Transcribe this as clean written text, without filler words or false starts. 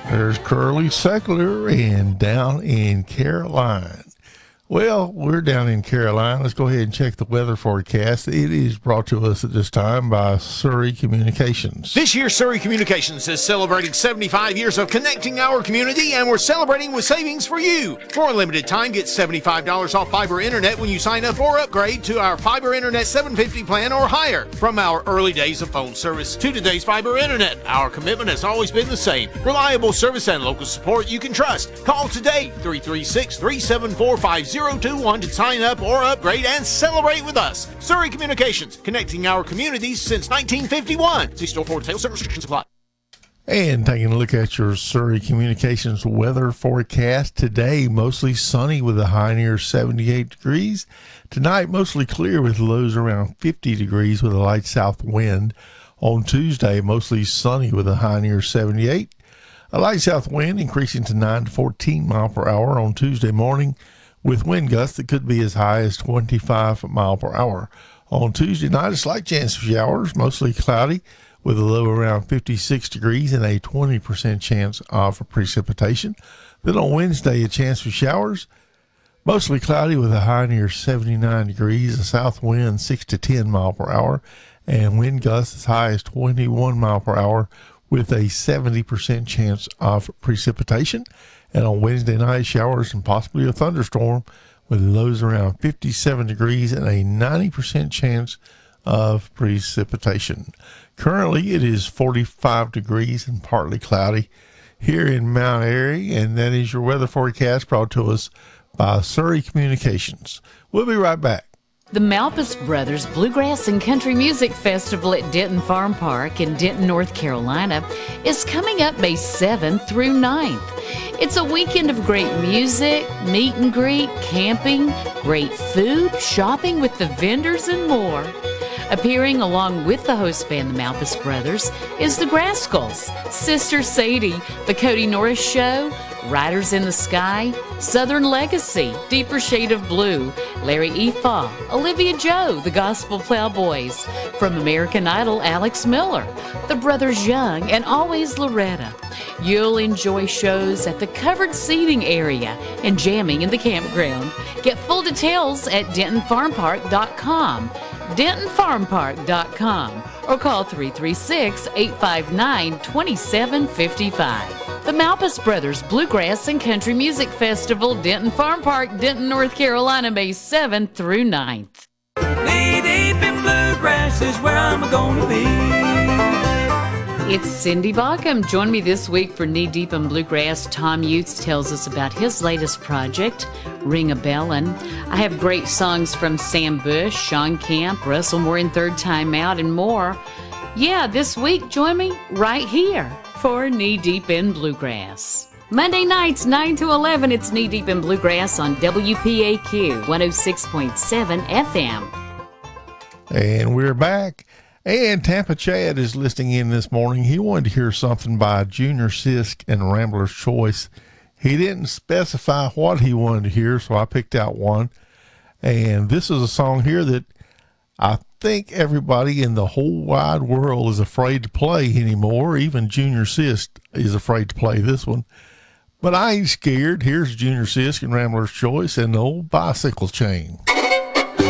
There's Curly Secular and Down in Caroline. Well, we're down in Carolina. Let's go ahead and check the weather forecast. It is brought to us at this time by Surrey Communications. This year, Surrey Communications is celebrating 75 years of connecting our community, and we're celebrating with savings for you. For a limited time, get $75 off fiber internet when you sign up or upgrade to our fiber internet 750 plan or higher. From our early days of phone service to today's fiber internet, our commitment has always been the same. Reliable service and local support you can trust. Call today, 336-374-5021 to sign up or upgrade and celebrate with us. Surrey Communications, connecting our communities since 1951. See store for details and restrictions apply. And taking a look at your Surrey Communications weather forecast today, mostly sunny with a high near 78 degrees. Tonight, mostly clear with lows around 50 degrees with a light south wind. On Tuesday, mostly sunny with a high near 78. A light south wind increasing to 9 to 14 mile per hour on Tuesday morning, with wind gusts that could be as high as 25 mile per hour. On Tuesday night, a slight chance of showers, mostly cloudy, with a low around 56 degrees and a 20% chance of precipitation. Then on Wednesday, a chance of showers, mostly cloudy with a high near 79 degrees, a south wind 6 to 10 mile per hour, and wind gusts as high as 21 mile per hour with a 70% chance of precipitation. And on Wednesday night, showers and possibly a thunderstorm with lows around 57 degrees and a 90% chance of precipitation. Currently, it is 45 degrees and partly cloudy here in Mount Airy, and that is your weather forecast brought to us by Surrey Communications. We'll be right back. The Malpas Brothers Bluegrass and Country Music Festival at Denton Farm Park in Denton, North Carolina is coming up May 7th through 9th. It's a weekend of great music, meet and greet, camping, great food, shopping with the vendors, and more. Appearing along with the host band, the Malpas Brothers, is the Grascals, Sister Sadie, the Cody Norris Show, Riders in the Sky, Southern Legacy, Deeper Shade of Blue, Larry Efaw, Olivia Joe, the Gospel Plowboys, from American Idol, Alex Miller, the Brothers Young, and Always Loretta. You'll enjoy shows at the covered seating area and jamming in the campground. Get full details at DentonFarmPark.com, DentonFarmPark.com, or call 336-859-2755. The Malpas Brothers Bluegrass and Country Music Festival, Denton Farm Park, Denton, North Carolina, May 7th through 9th. Knee deep in bluegrass is where I'm gonna be. It's Cindy Baucom. Join me this week for Knee Deep in Bluegrass. Tom Utes tells us about his latest project, Ring a Bellin'. I have great songs from Sam Bush, Sean Camp, Russell Moore in Third Time Out, and more. Yeah, this week, join me right here for Knee Deep in Bluegrass. Monday nights, 9 to 11, it's Knee Deep in Bluegrass on WPAQ 106.7 FM. And we're back. And Tampa Chad is listening in this morning. He wanted to hear something by Junior Sisk and Rambler's Choice. He didn't specify what he wanted to hear, so I picked out one. And this is a song here that I think everybody in the whole wide world is afraid to play anymore. Even Junior Sisk is afraid to play this one. But I ain't scared. Here's Junior Sisk and Rambler's Choice and the old bicycle chain.